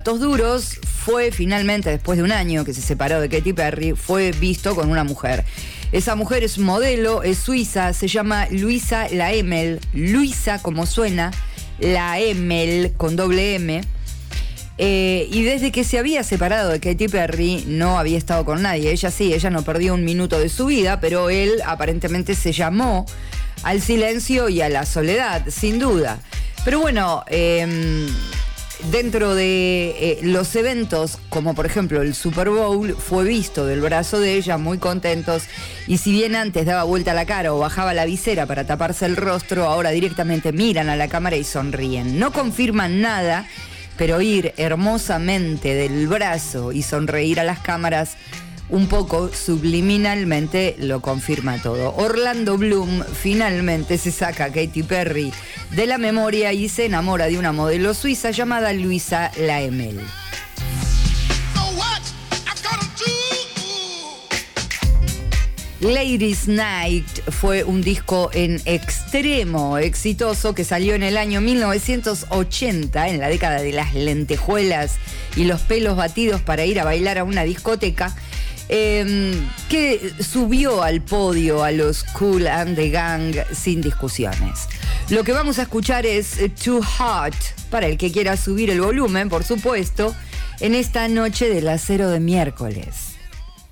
datos duros, fue finalmente, después de un año que se separó de Katy Perry, fue visto con una mujer. Esa mujer es modelo, es suiza, se llama Luisa Laemmel. Luisa, como suena, Laemmel, con doble M. Y desde que se había separado de Katy Perry, no había estado con nadie. Ella no perdió un minuto de su vida, pero él aparentemente se llamó al silencio y a la soledad, sin duda. Pero bueno, dentro de los eventos, como por ejemplo el Super Bowl, fue visto del brazo de ella, muy contentos, y si bien antes daba vuelta la cara o bajaba la visera para taparse el rostro, ahora directamente miran a la cámara y sonríen. No confirman nada, pero ir hermosamente del brazo y sonreír a las cámaras un poco subliminalmente lo confirma todo. Orlando Bloom finalmente se saca a Katy Perry de la memoria y se enamora de una modelo suiza llamada Luisa Laemmel. Ladies Night fue un disco en extremo exitoso que salió en el año 1980, en la década de las lentejuelas y los pelos batidos para ir a bailar a una discoteca, que subió al podio a los Kool and the Gang sin discusiones. Lo que vamos a escuchar es Too Hot, para el que quiera subir el volumen, por supuesto, en esta noche del acero de miércoles.